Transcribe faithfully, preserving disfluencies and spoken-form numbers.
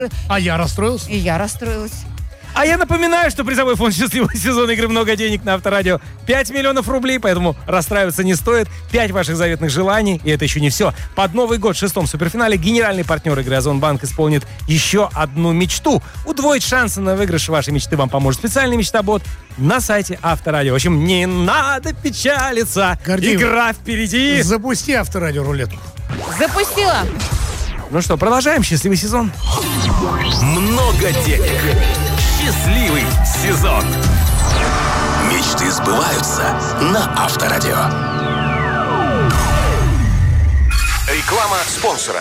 А я расстроился. И я расстроилась. А я напоминаю, что призовой фонд «Счастливый сезон» игры «Много денег» на Авторадио пять миллионов рублей, поэтому расстраиваться не стоит. пять ваших заветных желаний, и это еще не все. Под Новый год в шестом суперфинале генеральный партнер игры «Озонбанк» исполнит еще одну мечту. Удвоить шансы на выигрыш вашей мечты вам поможет специальный мечтабот на сайте Авторадио. В общем, не надо печалиться. Гордеев, игра впереди. Запусти Авторадио рулетку. Запустила. Ну что, продолжаем. Счастливый сезон. Много денег. Счастливый сезон. Мечты сбываются на Авторадио. Реклама спонсора.